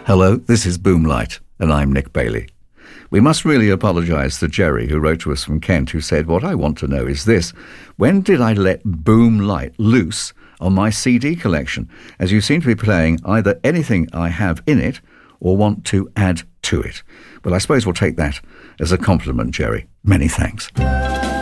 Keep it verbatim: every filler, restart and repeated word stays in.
Hello, this is Boomlight, and I'm Nick Bailey. We must really apologise to Jerry, who wrote to us from Kent, who said, what I want to know is this: when did I let Boomlight loose on my C D collection, as you seem to be playing either anything I have in it or want to add to it? Well, I suppose we'll take that as a compliment, Jerry. Many thanks.